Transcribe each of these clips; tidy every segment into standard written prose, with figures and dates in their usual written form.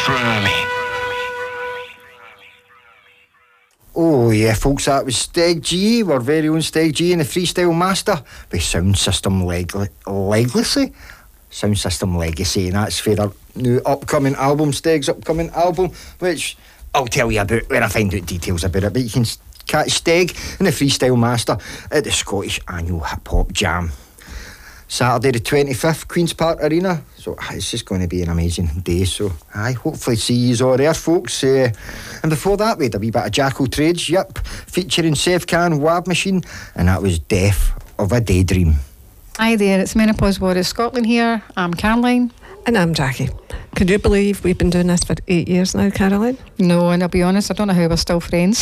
Oh yeah, folks, that was Steg G, our very own Steg G and the Freestyle Master with Sound System Legacy. Sound System Legacy, and that's for their new upcoming album, Steg's upcoming album, which I'll tell you about when I find out details about it, but you can catch Steg and the Freestyle Master at the Scottish Annual Hip Hop Jam. Saturday the 25th, Queen's Park Arena. So it's just going to be an amazing day. So I hopefully see you all there, folks. And before that, we had a wee bit of Jackal Trades, featuring Sevcan Wab Machine, and that was Death of a Daydream. Hi there, it's Menopause Warriors Scotland here. I'm Caroline. And I'm Jackie. Can you believe we've been doing this for 8 years now, Caroline? No, and I'll be honest, I don't know how we're still friends.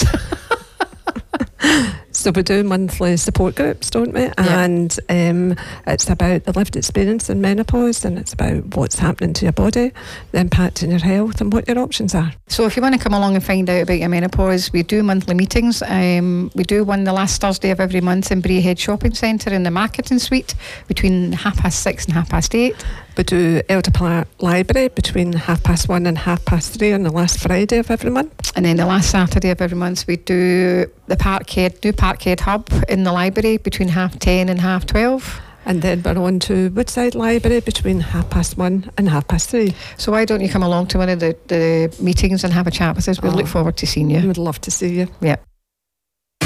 So we do monthly support groups, don't we? Yeah. And it's about the lived experience in menopause, and it's about what's happening to your body, the impact on your health, and what your options are. So if you want to come along and find out about your menopause, we do monthly meetings. We do one the last Thursday of every month in Braehead Shopping Centre in the Marketing Suite between 6:30 and 8:30. We do Elder Park Library between 1:30 and 3:30 on the last Friday of every month. And then the last Saturday of every month we do the new Parkhead Hub in the library between 10:30 and 12:30. And then we're on to Woodside Library between 1:30 and 3:30. So why don't you come along to one of the meetings and have a chat with us? We'll look forward to seeing you. We would love to see you. Yeah.